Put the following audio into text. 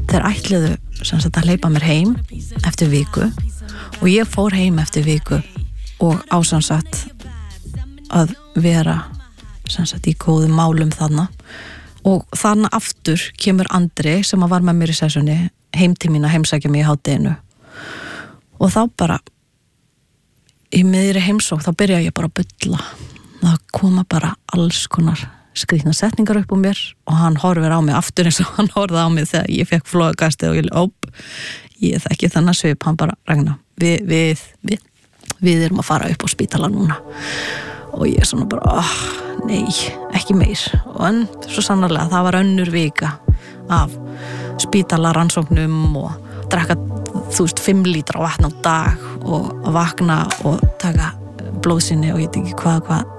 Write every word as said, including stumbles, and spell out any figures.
þeir ætluðu sem sagt að hleypa mér heim eftir viku og ég fór heim eftir viku og á sem sagt að vera sem sagt í góðum málum þarna og þannig aftur kemur Andri sem að var með mér í sessunni heim til mín að heimsækja mig í hádeginu og þá bara í miðri heimsókn þá byrja ég bara að bulla það koma bara alls konar skrýtna setningar upp úr mér og hann horfir á mig aftur eins og hann horfði á mig þegar ég fekk flóðagastið og ég óp ég þekki þannig svip, hann bara Ragnar, við, við, við, við erum að fara upp á spítala núna og ég er svona bara, oh, nei, ekki meir og en svo sannarlega það var önnur vika af spítala rannsóknum og drekka, þú veist, fimm lítra vatn á dag og vakna og taka blóðsynni og ég veit ekki hvað, hvað